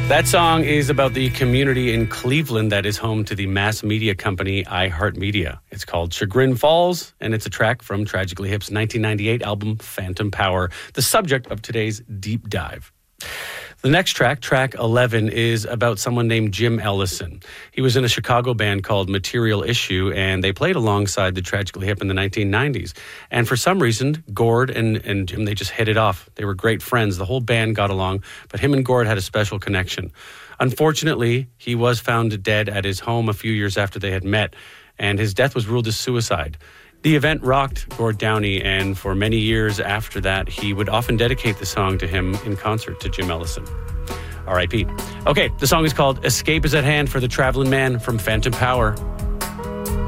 That song is about the community in Cleveland that is home to the mass media company iHeartMedia. It's called Chagrin Falls, and it's a track from Tragically Hip's 1998 album Phantom Power, the subject of today's deep dive. The next track, track 11, is about someone named Jim Ellison. He was in a Chicago band called Material Issue, and they played alongside the Tragically Hip in the 1990s. And for some reason, Gord and Jim, they just hit it off. They were great friends. The whole band got along, but him and Gord had a special connection. Unfortunately, he was found dead at his home a few years after they had met, and his death was ruled as suicide. The event rocked Gord Downie, and for many years after that, he would often dedicate the song to him in concert to Jim Ellison. R.I.P. Okay, the song is called Escape is at Hand for the Traveling Man from Phantom Power.